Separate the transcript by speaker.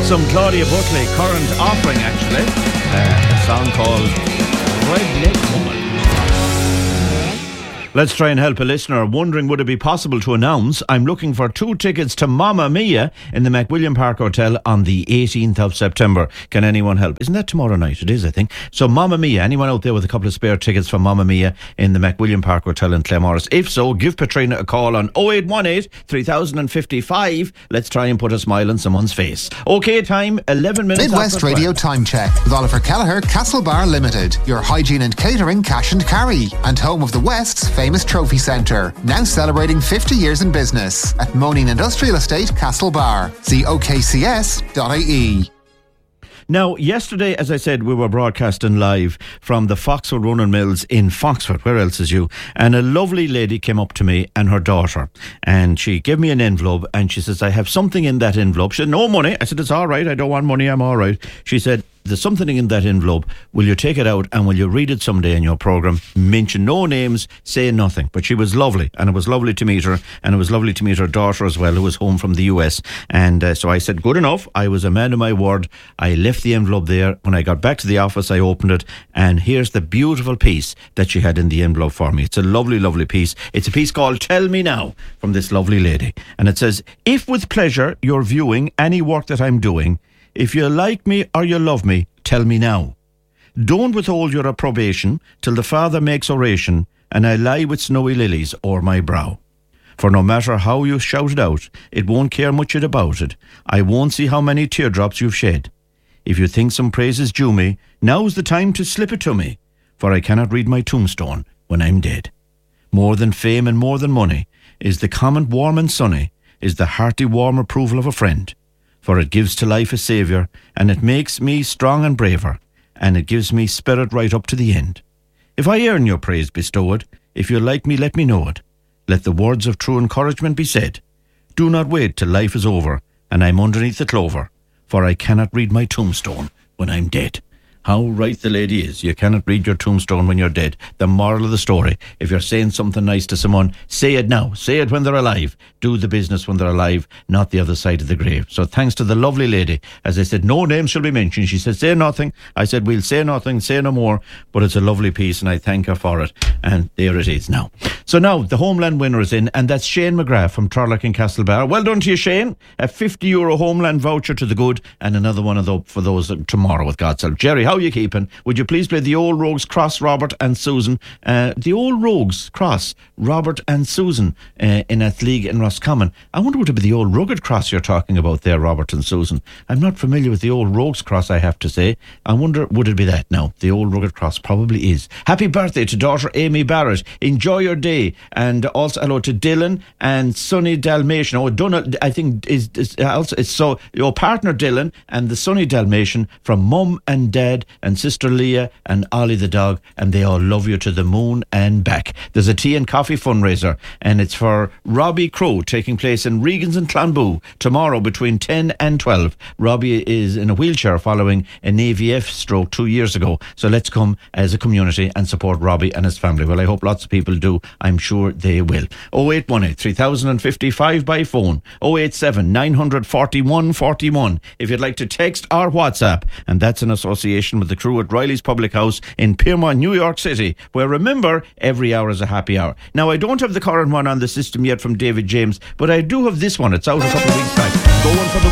Speaker 1: Some Claudia Buckley, current offering actually, a song called Redneck Woman. Let's try and help a listener wondering would it be possible to announce I'm looking for 2 tickets to Mamma Mia in the McWilliam Park Hotel on the 18th of September. Can anyone help? Isn't that tomorrow night? It is, I think. So Mamma Mia, anyone out there with a couple of spare tickets for Mamma Mia in the McWilliam Park Hotel in Claremorris? If so, give Patrina a call on 0818 3055. Let's try and put a smile on someone's face. OK, time 11 minutes.
Speaker 2: Midwest Radio Time Check with Oliver Kelleher, Castlebar Limited, your hygiene and catering cash and carry, and home of the West's famous trophy centre, now celebrating 50 years in business at Moaning Industrial Estate, Castlebar. See okcs.ie.
Speaker 1: Now, yesterday, as I said, we were broadcasting live from the Foxford Running Mills in Foxford. Where else is you? And a lovely lady came up to me and her daughter, and she gave me an envelope, and she says, I have something in that envelope. She said, no money. I said, it's all right. I don't want money. I'm all right. She said, there's something in that envelope. Will you take it out and will you read it someday in your programme? Mention no names, say nothing. But she was lovely, and it was lovely to meet her, and it was lovely to meet her daughter as well, who was home from the US. And so I said, good enough. I was a man of my word. I left the envelope there. When I got back to the office, I opened it, and here's the beautiful piece that she had in the envelope for me. It's a lovely, lovely piece. It's a piece called Tell Me Now from this lovely lady. And it says, if with pleasure you're viewing any work that I'm doing, if you like me or you love me, tell me now. Don't withhold your approbation till the Father makes oration, and I lie with snowy lilies o'er my brow. For no matter how you shout it out, it won't care much about it. I won't see how many teardrops you've shed. If you think some praise is due me, now's the time to slip it to me, for I cannot read my tombstone when I'm dead. More than fame and more than money is the comment warm and sunny, is the hearty warm approval of a friend. For it gives to life a saviour, and it makes me strong and braver, and it gives me spirit right up to the end. If I earn your praise bestow it, if you like me let me know it. Let the words of true encouragement be said. Do not wait till life is over, and I'm underneath the clover, for I cannot read my tombstone when I'm dead. How right the lady is. You cannot read your tombstone when you're dead. The moral of the story, if you're saying something nice to someone, say it now. Say it when they're alive. Do the business when they're alive, not the other side of the grave. So thanks to the lovely lady. As I said, no names shall be mentioned. She said, say nothing. I said, we'll say nothing, say no more. But it's a lovely piece, and I thank her for it. And there it is now. So now, the Homeland winner is in, and that's Shane McGrath from Trarlock and Castlebar. Well done to you, Shane. A €50 Homeland voucher to the good, and another one of those for those tomorrow with God's help. Jerry, how are you keeping? Would you please play the Old Rogues Cross, Robert and Susan? The Old Rogues Cross, Robert and Susan in Athleague in Roscommon. I wonder would it be the Old Rugged Cross you're talking about there, Robert and Susan? I'm not familiar with the Old Rogues Cross, I have to say. I wonder, would it be that? No, the Old Rugged Cross probably is. Happy birthday to daughter Amy Barrett. Enjoy your day. And also hello to Dylan and Sonny Dalmatian. Oh, Donald, I think is also, it's so your partner Dylan and the Sonny Dalmatian from Mum and Dad and Sister Leah and Ollie the dog, and they all love you to the moon and back. There's a tea and coffee fundraiser, and it's for Robbie Crow, taking place in Regans and Clonboo tomorrow between 10 and 12. Robbie is in a wheelchair following an AVF stroke 2 years ago, so let's come as a community and support Robbie and his family. Well, I hope lots of people do. I'm sure they will. 0818 3055 by phone, 087 941 41 if you'd like to text or WhatsApp, and that's in association with the crew at Riley's Public House in Piermont, New York City, where, remember, every hour is a happy hour. Now, I don't have the current one on the system yet from David James, but I do have this one. It's out a couple of weeks back. Going for the